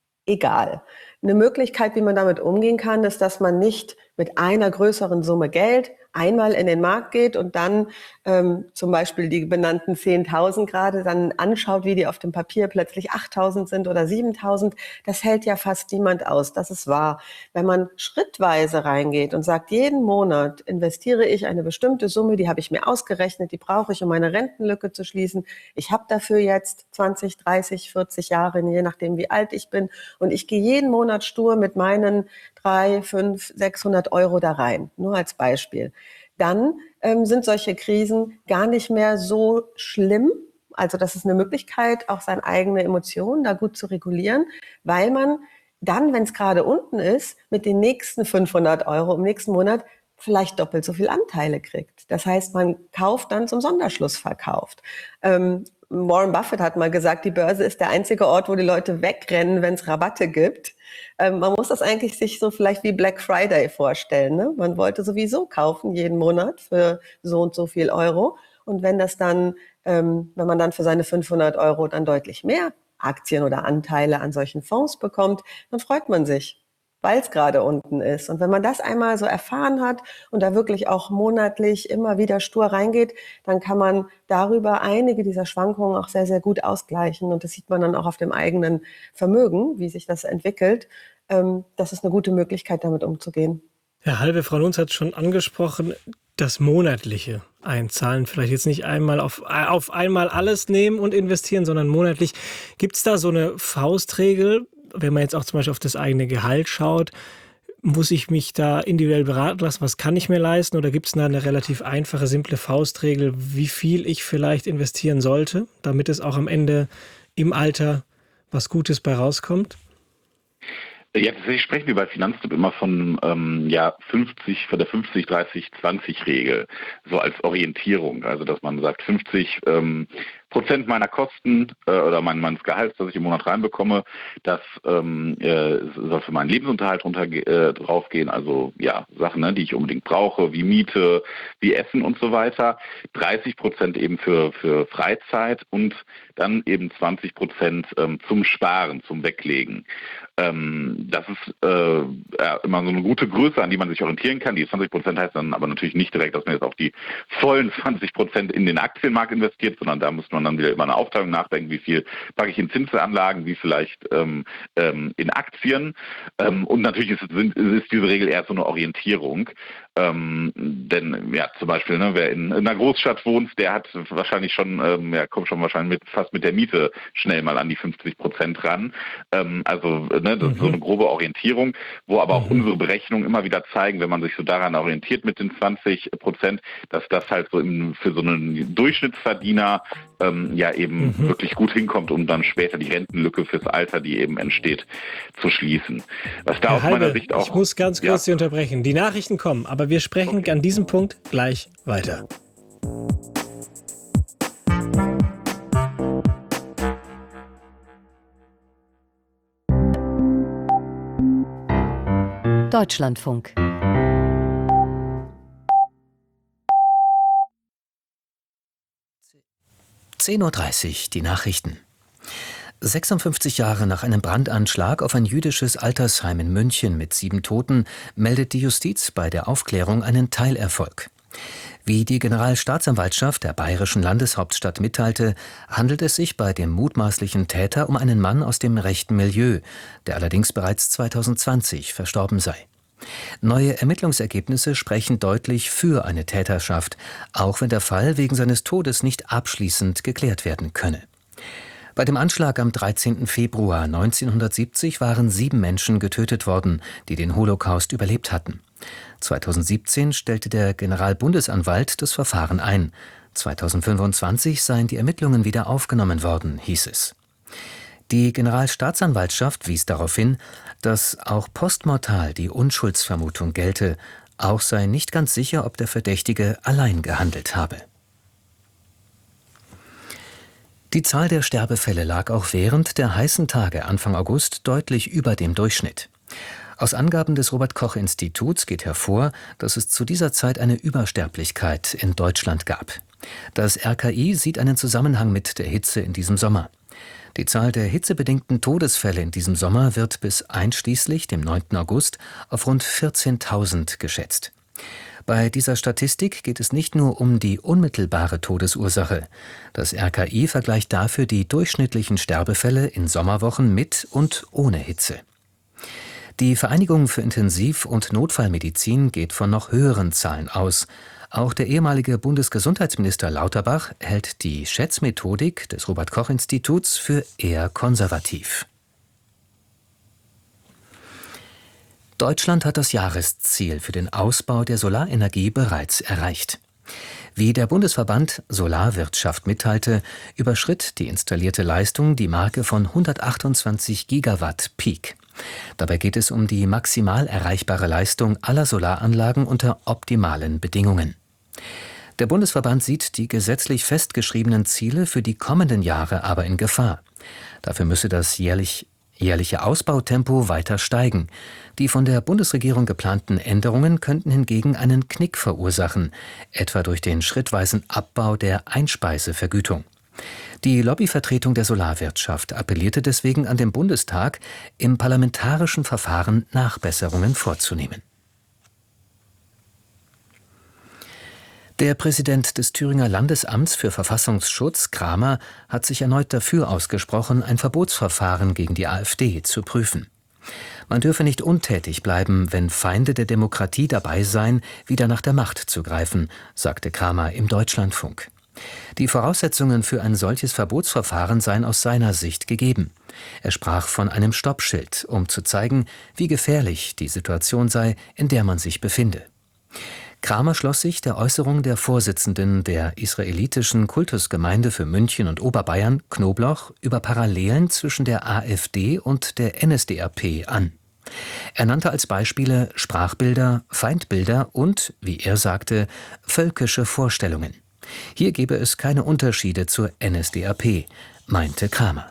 egal. Eine Möglichkeit, wie man damit umgehen kann, ist, dass man nicht mit einer größeren Summe Geld einmal in den Markt geht und dann ähm, zum Beispiel die benannten zehntausend gerade dann anschaut, wie die auf dem Papier plötzlich achttausend sind oder siebentausend. Das hält ja fast niemand aus. Das ist wahr. Wenn man schrittweise reingeht und sagt, jeden Monat investiere ich eine bestimmte Summe, die habe ich mir ausgerechnet, die brauche ich, um meine Rentenlücke zu schließen. Ich habe dafür jetzt zwanzig, dreißig, vierzig Jahre, je nachdem wie alt ich bin. Und ich gehe jeden Monat stur mit meinen drei, fünf, sechshundert Euro da rein. Nur als Beispiel. Dann ähm, sind solche Krisen gar nicht mehr so schlimm. Also das ist eine Möglichkeit, auch seine eigene Emotionen da gut zu regulieren, weil man dann, wenn es gerade unten ist, mit den nächsten fünfhundert Euro im nächsten Monat vielleicht doppelt so viel Anteile kriegt. Das heißt, man kauft dann zum Sonderschluss verkauft. Ähm, Warren Buffett hat mal gesagt, die Börse ist der einzige Ort, wo die Leute wegrennen, wenn es Rabatte gibt. Ähm, man muss das eigentlich sich so vielleicht wie Black Friday vorstellen. Ne? Man wollte sowieso kaufen jeden Monat für so und so viel Euro. Und wenn das dann, ähm, wenn man dann für seine fünfhundert Euro dann deutlich mehr Aktien oder Anteile an solchen Fonds bekommt, dann freut man sich, weil es gerade unten ist. Und wenn man das einmal so erfahren hat und da wirklich auch monatlich immer wieder stur reingeht, dann kann man darüber einige dieser Schwankungen auch sehr, sehr gut ausgleichen. Und das sieht man dann auch auf dem eigenen Vermögen, wie sich das entwickelt. Das ist eine gute Möglichkeit, damit umzugehen. Herr Halbe, Frau Nuns hat schon angesprochen, das monatliche Einzahlen, vielleicht jetzt nicht einmal auf, auf einmal alles nehmen und investieren, sondern monatlich. Gibt es da so eine Faustregel? Wenn man jetzt auch zum Beispiel auf das eigene Gehalt schaut, muss ich mich da individuell beraten lassen? Was kann ich mir leisten? Oder gibt es da eine relativ einfache, simple Faustregel, wie viel ich vielleicht investieren sollte, damit es auch am Ende im Alter was Gutes bei rauskommt? Ja, tatsächlich sprechen wir bei Finanztipp immer von ähm, ja fünfzig, von der fünfzig, dreißig, zwanzig Regel, so als Orientierung. Also dass man sagt, fünfzig ähm, Prozent meiner Kosten äh, oder mein, meines Gehalts, das ich im Monat reinbekomme, das ähm, äh, soll für meinen Lebensunterhalt runter, äh, draufgehen. Also ja, Sachen, ne, die ich unbedingt brauche, wie Miete, wie Essen und so weiter. dreißig Prozent eben für, für Freizeit und dann eben zwanzig Prozent ähm, zum Sparen, zum Weglegen. Ähm, das ist äh, ja, immer so eine gute Größe, an die man sich orientieren kann. Die zwanzig Prozent heißt dann aber natürlich nicht direkt, dass man jetzt auf die vollen zwanzig Prozent in den Aktienmarkt investiert, sondern da muss man dann wieder über eine Aufteilung nachdenken, wie viel packe ich in Zinsanlagen, wie vielleicht ähm, ähm, in Aktien. Ähm, und natürlich ist, ist diese Regel eher so eine Orientierung. Ähm, denn ja, zum Beispiel, ne, wer in, in einer Großstadt wohnt, der hat wahrscheinlich schon, ähm, ja, kommt schon wahrscheinlich mit, fast mit der Miete schnell mal an die fünfzig Prozent ran. Ähm, also ne, das ist so eine grobe Orientierung, wo aber auch Mhm. unsere Berechnungen immer wieder zeigen, wenn man sich so daran orientiert mit den zwanzig Prozent, dass das halt so im, für so einen Durchschnittsverdiener ähm, ja eben Mhm. wirklich gut hinkommt, um dann später die Rentenlücke fürs Alter, die eben entsteht, zu schließen. Was da Herr aus meiner Halbe, Sicht auch... ich muss ganz kurz ja, Sie unterbrechen. Die Nachrichten kommen, aber wir sprechen Okay. an diesem Punkt gleich weiter. Deutschlandfunk. zehn Uhr dreißig, die Nachrichten. sechsundfünfzig Jahre nach einem Brandanschlag auf ein jüdisches Altersheim in München mit sieben Toten meldet die Justiz bei der Aufklärung einen Teilerfolg. Wie die Generalstaatsanwaltschaft der bayerischen Landeshauptstadt mitteilte, handelt es sich bei dem mutmaßlichen Täter um einen Mann aus dem rechten Milieu, der allerdings bereits zweitausendzwanzig verstorben sei. Neue Ermittlungsergebnisse sprechen deutlich für eine Täterschaft, auch wenn der Fall wegen seines Todes nicht abschließend geklärt werden könne. Bei dem Anschlag am dreizehnten Februar neunzehnhundertsiebzig waren sieben Menschen getötet worden, die den Holocaust überlebt hatten. zweitausendsiebzehn stellte der Generalbundesanwalt das Verfahren ein. zweitausendfünfundzwanzig seien die Ermittlungen wieder aufgenommen worden, hieß es. Die Generalstaatsanwaltschaft wies darauf hin, dass auch postmortal die Unschuldsvermutung gelte. Auch sei nicht ganz sicher, ob der Verdächtige allein gehandelt habe. Die Zahl der Sterbefälle lag auch während der heißen Tage Anfang August deutlich über dem Durchschnitt. Aus Angaben des Robert-Koch-Instituts geht hervor, dass es zu dieser Zeit eine Übersterblichkeit in Deutschland gab. Das R K I sieht einen Zusammenhang mit der Hitze in diesem Sommer. Die Zahl der hitzebedingten Todesfälle in diesem Sommer wird bis einschließlich dem neunten August auf rund vierzehntausend geschätzt. Bei dieser Statistik geht es nicht nur um die unmittelbare Todesursache. Das R K I vergleicht dafür die durchschnittlichen Sterbefälle in Sommerwochen mit und ohne Hitze. Die Vereinigung für Intensiv- und Notfallmedizin geht von noch höheren Zahlen aus. Auch der ehemalige Bundesgesundheitsminister Lauterbach hält die Schätzmethodik des Robert-Koch-Instituts für eher konservativ. Deutschland hat das Jahresziel für den Ausbau der Solarenergie bereits erreicht. Wie der Bundesverband Solarwirtschaft mitteilte, überschritt die installierte Leistung die Marke von hundertachtundzwanzig Gigawatt Peak. Dabei geht es um die maximal erreichbare Leistung aller Solaranlagen unter optimalen Bedingungen. Der Bundesverband sieht die gesetzlich festgeschriebenen Ziele für die kommenden Jahre aber in Gefahr. Dafür müsse das jährlich, jährliche Ausbautempo weiter steigen. Die von der Bundesregierung geplanten Änderungen könnten hingegen einen Knick verursachen, etwa durch den schrittweisen Abbau der Einspeisevergütung. Die Lobbyvertretung der Solarwirtschaft appellierte deswegen an den Bundestag, im parlamentarischen Verfahren Nachbesserungen vorzunehmen. Der Präsident des Thüringer Landesamts für Verfassungsschutz, Kramer, hat sich erneut dafür ausgesprochen, ein Verbotsverfahren gegen die AfD zu prüfen. Man dürfe nicht untätig bleiben, wenn Feinde der Demokratie dabei seien, wieder nach der Macht zu greifen, sagte Kramer im Deutschlandfunk. Die Voraussetzungen für ein solches Verbotsverfahren seien aus seiner Sicht gegeben. Er sprach von einem Stoppschild, um zu zeigen, wie gefährlich die Situation sei, in der man sich befinde. Kramer schloss sich der Äußerung der Vorsitzenden der israelitischen Kultusgemeinde für München und Oberbayern, Knobloch, über Parallelen zwischen der AfD und der N S D A P an. Er nannte als Beispiele Sprachbilder, Feindbilder und, wie er sagte, völkische Vorstellungen. Hier gebe es keine Unterschiede zur N S D A P, meinte Kramer.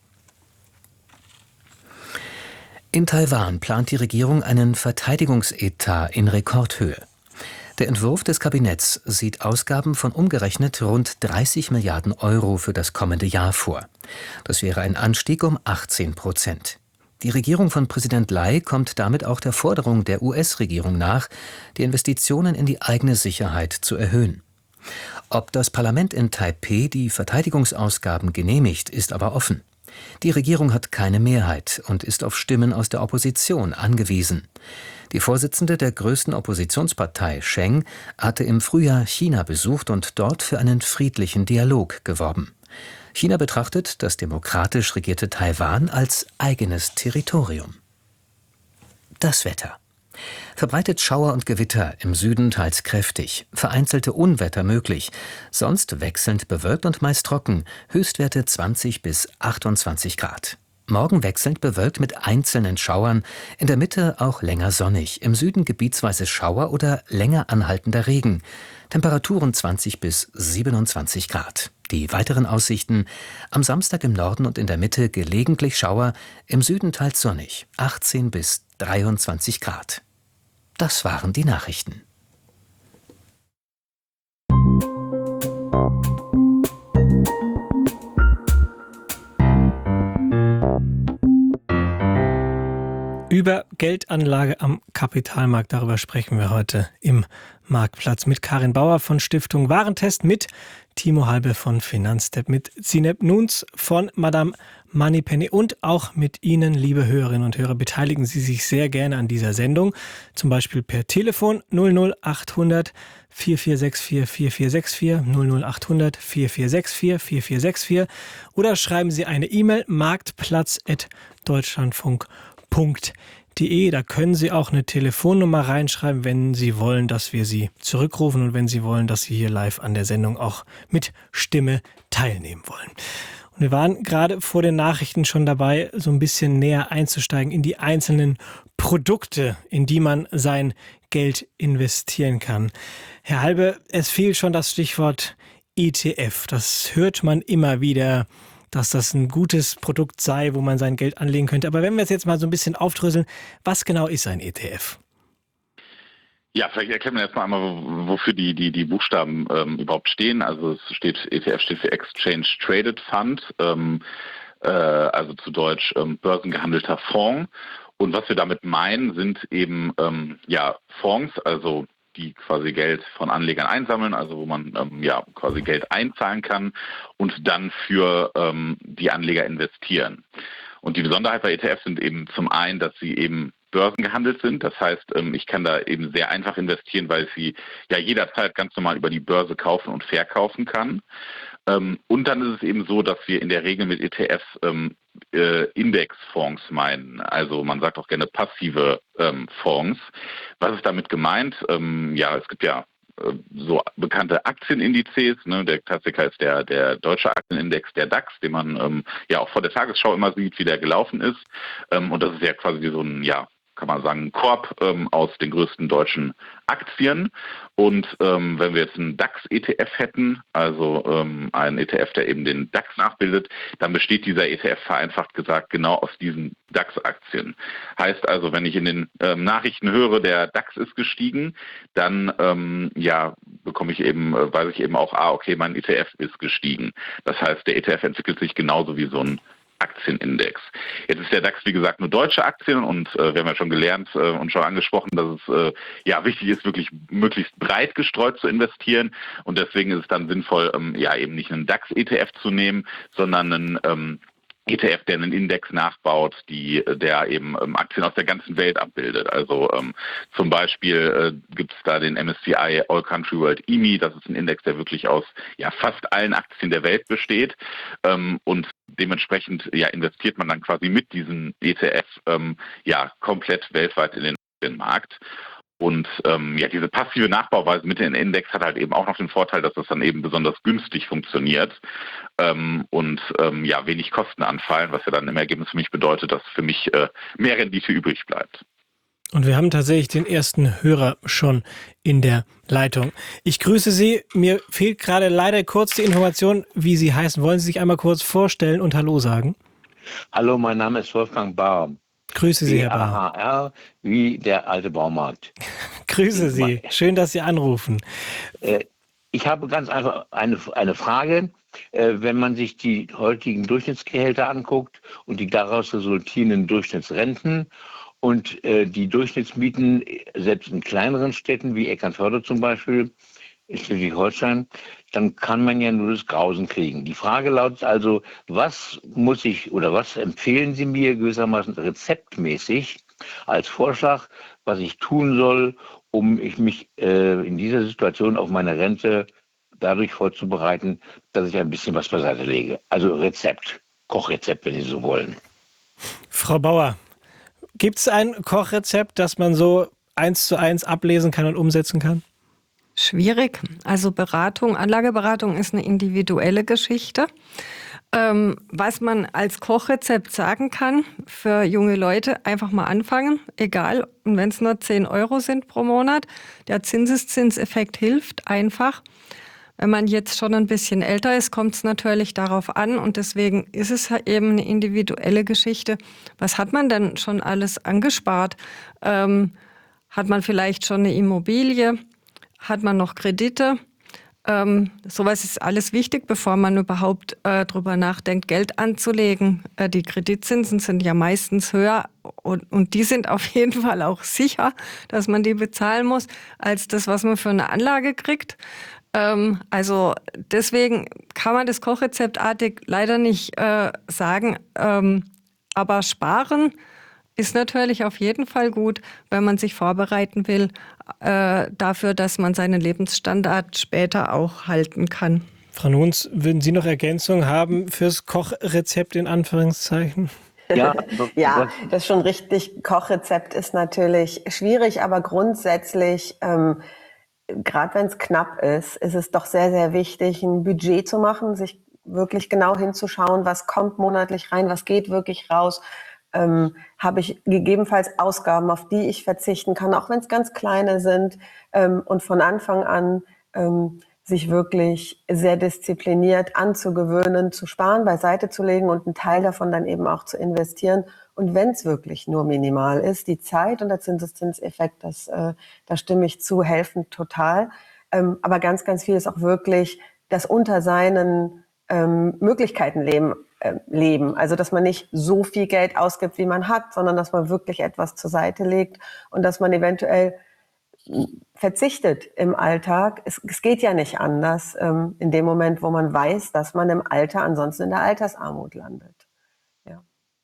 In Taiwan plant die Regierung einen Verteidigungsetat in Rekordhöhe. Der Entwurf des Kabinetts sieht Ausgaben von umgerechnet rund dreißig Milliarden Euro für das kommende Jahr vor. Das wäre ein Anstieg um achtzehn Prozent. Die Regierung von Präsident Lai kommt damit auch der Forderung der U S-Regierung nach, die Investitionen in die eigene Sicherheit zu erhöhen. Ob das Parlament in Taipeh die Verteidigungsausgaben genehmigt, ist aber offen. Die Regierung hat keine Mehrheit und ist auf Stimmen aus der Opposition angewiesen. Die Vorsitzende der größten Oppositionspartei, Sheng, hatte im Frühjahr China besucht und dort für einen friedlichen Dialog geworben. China betrachtet das demokratisch regierte Taiwan als eigenes Territorium. Das Wetter. Verbreitet Schauer und Gewitter, im Süden teils kräftig, vereinzelte Unwetter möglich, sonst wechselnd bewölkt und meist trocken, Höchstwerte zwanzig bis achtundzwanzig Grad. Morgen wechselnd bewölkt mit einzelnen Schauern, in der Mitte auch länger sonnig, im Süden gebietsweise Schauer oder länger anhaltender Regen. Temperaturen zwanzig bis siebenundzwanzig Grad. Die weiteren Aussichten: am Samstag im Norden und in der Mitte gelegentlich Schauer, im Süden teils sonnig, achtzehn bis dreiundzwanzig Grad. Das waren die Nachrichten. Über Geldanlage am Kapitalmarkt, darüber sprechen wir heute im Marktplatz mit Karin Bauer von Stiftung Warentest, mit Timo Halbe von Finanzstep, mit Zineb Nuns von Madame Moneypenny und auch mit Ihnen, liebe Hörerinnen und Hörer. Beteiligen Sie sich sehr gerne an dieser Sendung, zum Beispiel per Telefon null null achthundert vier vier sechs vier vier vier sechs vier, null null achthundert vier vier sechs vier vier vier sechs vier oder schreiben Sie eine E-Mail marktplatz at deutschlandfunk punkt de. Da können Sie auch eine Telefonnummer reinschreiben, wenn Sie wollen, dass wir Sie zurückrufen und wenn Sie wollen, dass Sie hier live an der Sendung auch mit Stimme teilnehmen wollen. Und wir waren gerade vor den Nachrichten schon dabei, so ein bisschen näher einzusteigen in die einzelnen Produkte, in die man sein Geld investieren kann. Herr Halbe, es fiel schon das Stichwort E T F. Das hört man immer wieder, dass das ein gutes Produkt sei, wo man sein Geld anlegen könnte. Aber wenn wir es jetzt mal so ein bisschen aufdröseln, was genau ist ein E T F? Ja, vielleicht erklären wir jetzt mal einmal, wofür die, die, die Buchstaben ähm, überhaupt stehen. Also es steht, E T F steht für Exchange Traded Fund, ähm, äh, also zu Deutsch ähm, börsengehandelter Fonds. Und was wir damit meinen, sind eben ähm, ja Fonds, also die quasi Geld von Anlegern einsammeln, also wo man ähm, ja quasi Geld einzahlen kann und dann für ähm, die Anleger investieren. Und die Besonderheit bei E T Fs sind eben zum einen, dass sie eben börsengehandelt sind. Das heißt, ähm, ich kann da eben sehr einfach investieren, weil ich sie ja jederzeit ganz normal über die Börse kaufen und verkaufen kann. Ähm, und dann ist es eben so, dass wir in der Regel mit E T Fs ähm, äh, Indexfonds meinen. Also man sagt auch gerne passive ähm, Fonds. Was ist damit gemeint? Ähm, ja, es gibt ja äh, so bekannte Aktienindizes. Ne? Der Klassiker ist der, der deutsche Aktienindex, der DAX, den man ähm, ja auch vor der Tagesschau immer sieht, wie der gelaufen ist. Ähm, und das ist ja quasi so ein, ja, kann man sagen, ein Korb ähm, aus den größten deutschen Aktien. Und ähm, wenn wir jetzt einen DAX-E T F hätten, also ähm, einen E T F, der eben den DAX nachbildet, dann besteht dieser E T F vereinfacht gesagt genau aus diesen DAX-Aktien. Heißt also, wenn ich in den ähm, Nachrichten höre, der DAX ist gestiegen, dann ähm, ja bekomme ich eben, äh, weiß ich eben auch, ah, okay, mein E T F ist gestiegen. Das heißt, der E T F entwickelt sich genauso wie so ein Aktienindex. Jetzt ist der DAX, wie gesagt, nur deutsche Aktien und äh, wir haben ja schon gelernt äh, und schon angesprochen, dass es äh, ja wichtig ist, wirklich möglichst breit gestreut zu investieren und deswegen ist es dann sinnvoll, ähm, ja eben nicht einen DAX-E T F zu nehmen, sondern einen ähm, E T F, der einen Index nachbaut, die, der eben ähm, Aktien aus der ganzen Welt abbildet. Also ähm, zum Beispiel äh, gibt es da den M S C I All Country World E M I, das ist ein Index, der wirklich aus ja fast allen Aktien der Welt besteht ähm, und dementsprechend ja investiert man dann quasi mit diesem E T F ähm, ja komplett weltweit in den, den Markt. Und ähm, ja, diese passive Nachbauweise mit dem Index hat halt eben auch noch den Vorteil, dass das dann eben besonders günstig funktioniert ähm, und ähm, ja wenig Kosten anfallen, was ja dann im Ergebnis für mich bedeutet, dass für mich äh, mehr Rendite übrig bleibt. Und wir haben tatsächlich den ersten Hörer schon in der Leitung. Ich grüße Sie. Mir fehlt gerade leider kurz die Information, wie Sie heißen. Wollen Sie sich einmal kurz vorstellen und Hallo sagen? Hallo, mein Name ist Wolfgang Bahr. Grüße Sie, Herr Bahr. B A H R wie der alte Baumarkt. Grüße Sie. Schön, dass Sie anrufen. Äh, ich habe ganz einfach eine, eine Frage. Äh, wenn man sich die heutigen Durchschnittsgehälter anguckt und die daraus resultierenden Durchschnittsrenten und äh, die Durchschnittsmieten, selbst in kleineren Städten wie Eckernförde zum Beispiel, in Schleswig-Holstein, dann kann man ja nur das Grausen kriegen. Die Frage lautet also, was muss ich oder was empfehlen Sie mir gewissermaßen rezeptmäßig als Vorschlag, was ich tun soll, um ich mich äh, in dieser Situation auf meine Rente dadurch vorzubereiten, dass ich ein bisschen was beiseite lege. Also Rezept, Kochrezept, wenn Sie so wollen. Frau Bauer, gibt es ein Kochrezept, das man so eins zu eins ablesen kann und umsetzen kann? Schwierig. Also Beratung, Anlageberatung ist eine individuelle Geschichte. Ähm, was man als Kochrezept sagen kann für junge Leute, einfach mal anfangen, egal, und wenn es nur zehn Euro sind pro Monat. Der Zinseszinseffekt hilft einfach. Wenn man jetzt schon ein bisschen älter ist, kommt es natürlich darauf an und deswegen ist es eben eine individuelle Geschichte. Was hat man denn schon alles angespart? Ähm, hat man vielleicht schon eine Immobilie? Hat man noch Kredite? Ähm, sowas ist alles wichtig, bevor man überhaupt äh, drüber nachdenkt, Geld anzulegen. Äh, die Kreditzinsen sind ja meistens höher und, und die sind auf jeden Fall auch sicher, dass man die bezahlen muss, als das, was man für eine Anlage kriegt. Ähm, also deswegen kann man das kochrezeptartig leider nicht äh, sagen, ähm, aber sparen ist natürlich auf jeden Fall gut, wenn man sich vorbereiten will äh, dafür, dass man seinen Lebensstandard später auch halten kann. Frau Nuns, würden Sie noch Ergänzungen haben fürs Kochrezept in Anführungszeichen? Ja, ja, das ist schon richtig. Kochrezept ist natürlich schwierig, aber grundsätzlich, ähm, gerade wenn es knapp ist, ist es doch sehr, sehr wichtig, ein Budget zu machen, sich wirklich genau hinzuschauen, was kommt monatlich rein, was geht wirklich raus. Ähm, habe ich gegebenenfalls Ausgaben, auf die ich verzichten kann, auch wenn es ganz kleine sind, ähm, und von Anfang an ähm, sich wirklich sehr diszipliniert anzugewöhnen, zu sparen, beiseite zu legen und einen Teil davon dann eben auch zu investieren. Und wenn es wirklich nur minimal ist, die Zeit und der Zinseszinseffekt, das, äh, da stimme ich zu, helfen total. Ähm, aber ganz, ganz viel ist auch wirklich das unter seinen ähm, Möglichkeiten leben. leben. Also, dass man nicht so viel Geld ausgibt, wie man hat, sondern dass man wirklich etwas zur Seite legt und dass man eventuell verzichtet im Alltag. Es, es geht ja nicht anders, ähm, in dem Moment, wo man weiß, dass man im Alter ansonsten in der Altersarmut landet. Ja.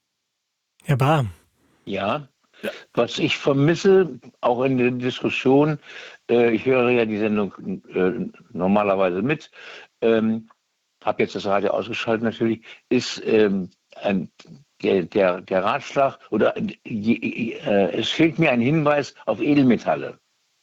Herr Bahr. Ja, was ich vermisse, auch in der Diskussion, äh, ich höre ja die Sendung äh, normalerweise mit, ähm, habe jetzt das Radio ausgeschaltet natürlich, ist ähm, ein, der, der, der Ratschlag oder je, äh, es fehlt mir ein Hinweis auf Edelmetalle.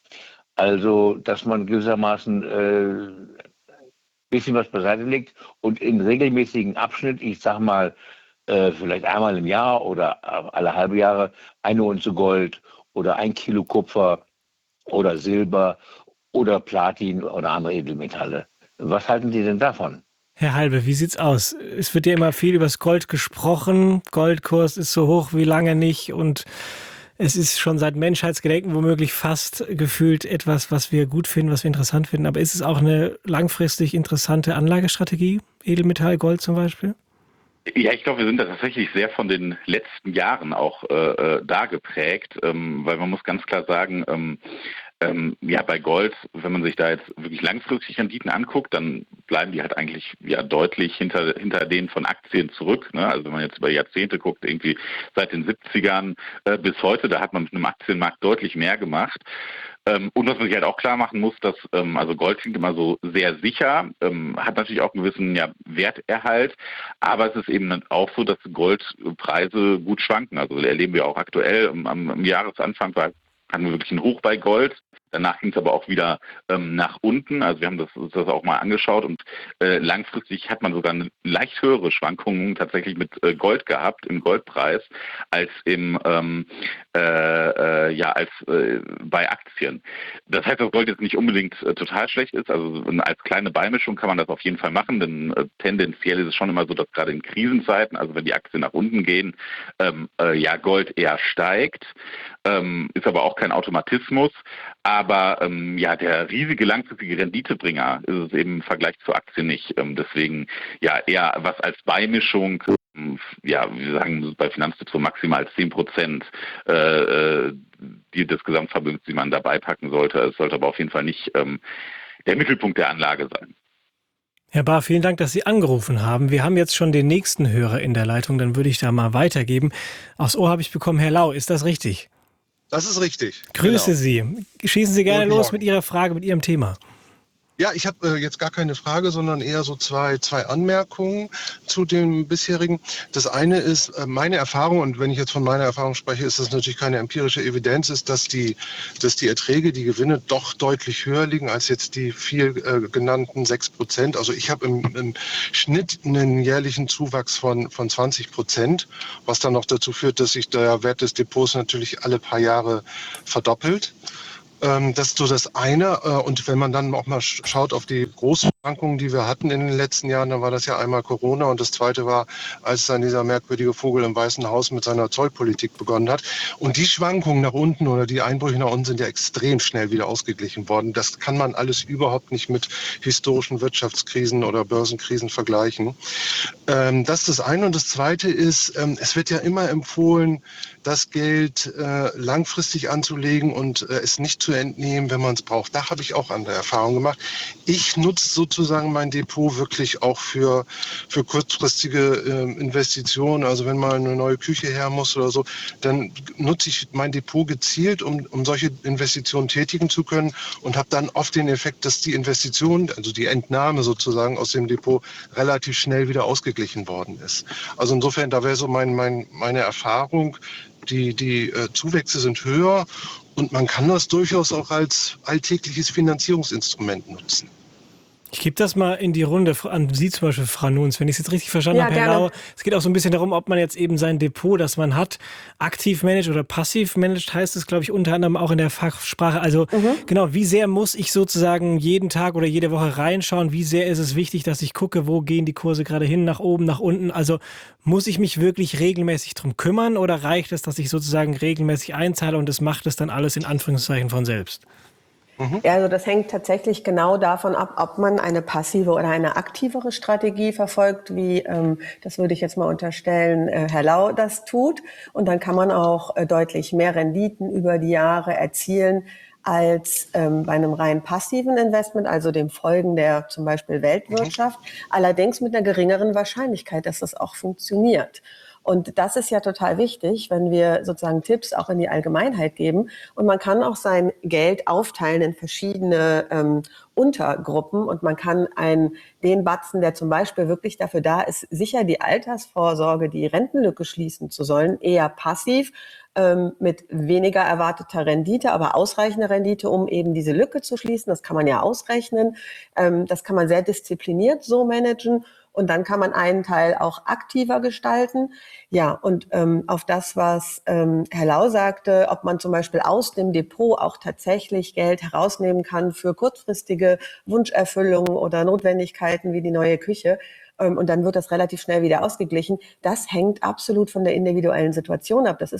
Also, dass man gewissermaßen ein äh, bisschen was beiseite legt und in regelmäßigen Abschnitt, ich sag mal, äh, vielleicht einmal im Jahr oder alle halbe Jahre eine Unze Gold oder ein Kilo Kupfer oder Silber oder Platin oder andere Edelmetalle. Was halten Sie denn davon? Herr Halbe, wie sieht's aus? Es wird ja immer viel über das Gold gesprochen. Goldkurs ist so hoch wie lange nicht und es ist schon seit Menschheitsgedenken womöglich fast gefühlt etwas, was wir gut finden, was wir interessant finden. Aber ist es auch eine langfristig interessante Anlagestrategie? Edelmetall, Gold zum Beispiel? Ja, ich glaube, wir sind da tatsächlich sehr von den letzten Jahren auch äh, da geprägt, ähm, weil man muss ganz klar sagen, ähm, ähm, ja, bei Gold, wenn man sich da jetzt wirklich langfristig Renditen anguckt, dann bleiben die halt eigentlich ja deutlich hinter hinter denen von Aktien zurück. Ne? Also wenn man jetzt über Jahrzehnte guckt, irgendwie seit den siebzigern äh, bis heute, da hat man mit einem Aktienmarkt deutlich mehr gemacht. Ähm, und was man sich halt auch klar machen muss, dass ähm, also Gold klingt immer so sehr sicher, ähm, hat natürlich auch einen gewissen ja, Werterhalt, aber es ist eben auch so, dass Goldpreise gut schwanken. Also erleben wir auch aktuell am, am Jahresanfang war hatten wir wirklich einen Hoch bei Gold. Danach ging es aber auch wieder ähm, nach unten. Also wir haben das, uns das auch mal angeschaut und äh, langfristig hat man sogar eine leicht höhere Schwankungen tatsächlich mit äh, Gold gehabt, im Goldpreis, als im ähm, äh, äh, ja als äh, bei Aktien. Das heißt, dass Gold jetzt nicht unbedingt äh, total schlecht ist. Also als kleine Beimischung kann man das auf jeden Fall machen, denn äh, tendenziell ist es schon immer so, dass gerade in Krisenzeiten, also wenn die Aktien nach unten gehen, ähm, äh, ja Gold eher steigt. Ähm, ist aber auch kein Automatismus. Aber ähm, ja, der riesige langfristige Renditebringer ist es eben im Vergleich zur Aktie nicht. Ähm, deswegen ja eher was als Beimischung, ähm, ja, wir sagen bei Finanztipps so maximal zehn Prozent äh, die, des Gesamtvermögens, die man dabei packen sollte. Es sollte aber auf jeden Fall nicht ähm, der Mittelpunkt der Anlage sein. Herr Bahr, vielen Dank, dass Sie angerufen haben. Wir haben jetzt schon den nächsten Hörer in der Leitung, dann würde ich da mal weitergeben. Aufs Ohr habe ich bekommen, Herr Lau, ist das richtig? Das ist richtig. Grüße Genau. Sie. Schießen Sie gerne Guten los Morgen. mit Ihrer Frage, mit Ihrem Thema. Ja, ich habe äh, jetzt gar keine Frage, sondern eher so zwei, zwei Anmerkungen zu dem bisherigen. Das eine ist äh, meine Erfahrung, und wenn ich jetzt von meiner Erfahrung spreche, ist das natürlich keine empirische Evidenz, ist, dass die, dass die Erträge, die Gewinne doch deutlich höher liegen als jetzt die viel äh, genannten sechs Prozent. Also ich habe im, im Schnitt einen jährlichen Zuwachs von, von zwanzig Prozent, was dann noch dazu führt, dass sich der Wert des Depots natürlich alle paar Jahre verdoppelt. Das ist so das eine. Und wenn man dann auch mal schaut auf die großen Schwankungen, die wir hatten in den letzten Jahren, dann war das ja einmal Corona und das zweite war, als dann dieser merkwürdige Vogel im Weißen Haus mit seiner Zollpolitik begonnen hat. Und die Schwankungen nach unten oder die Einbrüche nach unten sind ja extrem schnell wieder ausgeglichen worden. Das kann man alles überhaupt nicht mit historischen Wirtschaftskrisen oder Börsenkrisen vergleichen. Das ist das eine. Und das zweite ist, es wird ja immer empfohlen, das Geld langfristig anzulegen und es nicht zu entnehmen, wenn man es braucht. Da habe ich auch andere Erfahrungen gemacht. Ich nutze sozusagen mein Depot wirklich auch für, für kurzfristige äh, Investitionen. Also wenn mal eine neue Küche her muss oder so, dann nutze ich mein Depot gezielt, um, um solche Investitionen tätigen zu können und habe dann oft den Effekt, dass die Investition, also die Entnahme sozusagen aus dem Depot relativ schnell wieder ausgeglichen worden ist. Also insofern, da wäre so mein, mein, meine Erfahrung, die, die äh, Zuwächse sind höher. Und man kann das durchaus auch als alltägliches Finanzierungsinstrument nutzen. Ich gebe das mal in die Runde an Sie zum Beispiel, Frau Nuns, wenn ich es jetzt richtig verstanden Ja, habe, Herr gerne. Lau. Es geht auch so ein bisschen darum, ob man jetzt eben sein Depot, das man hat, aktiv managt oder passiv managt, heißt es, glaube ich, unter anderem auch in der Fachsprache. Also Mhm. genau, wie sehr muss ich sozusagen jeden Tag oder jede Woche reinschauen? Wie sehr ist es wichtig, dass ich gucke, wo gehen die Kurse gerade hin, nach oben, nach unten? Also muss ich mich wirklich regelmäßig drum kümmern oder reicht es, dass ich sozusagen regelmäßig einzahle und das macht es dann alles in Anführungszeichen von selbst? Ja, also das hängt tatsächlich genau davon ab, ob man eine passive oder eine aktivere Strategie verfolgt, wie, ähm, das würde ich jetzt mal unterstellen, äh, Herr Lau das tut. Und dann kann man auch äh, deutlich mehr Renditen über die Jahre erzielen als ähm, bei einem rein passiven Investment, also dem Folgen der zum Beispiel Weltwirtschaft, allerdings mit einer geringeren Wahrscheinlichkeit, dass das auch funktioniert. Und das ist ja total wichtig, wenn wir sozusagen Tipps auch in die Allgemeinheit geben. Und man kann auch sein Geld aufteilen in verschiedene ähm, Untergruppen. Und man kann einen, den Batzen, der zum Beispiel wirklich dafür da ist, sicher die Altersvorsorge, die Rentenlücke schließen zu sollen, eher passiv ähm, mit weniger erwarteter Rendite, aber ausreichender Rendite, um eben diese Lücke zu schließen. Das kann man ja ausrechnen. Ähm, das kann man sehr diszipliniert so managen. Und dann kann man einen Teil auch aktiver gestalten. Ja, und ähm, auf das, was ähm, Herr Lau sagte, ob man zum Beispiel aus dem Depot auch tatsächlich Geld herausnehmen kann für kurzfristige Wunscherfüllungen oder Notwendigkeiten wie die neue Küche. Ähm, und dann wird das relativ schnell wieder ausgeglichen. Das hängt absolut von der individuellen Situation ab. Das ist